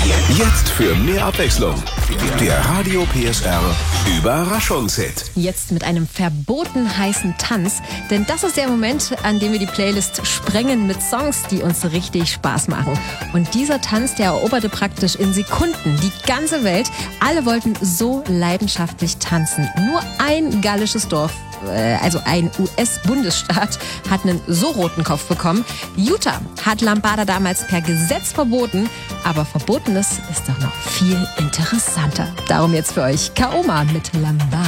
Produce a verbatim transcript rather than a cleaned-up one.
Jetzt für mehr Abwechslung. Der Radio P S R Überraschungshit. Jetzt mit einem verboten heißen Tanz, denn das ist der Moment, an dem wir die Playlist sprengen mit Songs, die uns richtig Spaß machen. Und dieser Tanz, der eroberte praktisch in Sekunden die ganze Welt. Alle wollten so leidenschaftlich tanzen. Nur ein gallisches Dorf, äh, also ein U S-Bundesstaat, hat einen so roten Kopf bekommen. Utah hat Lambada damals per Gesetz verboten, aber Verbotenes ist doch noch viel interessanter. Darum jetzt für euch Kaoma mit Lambada.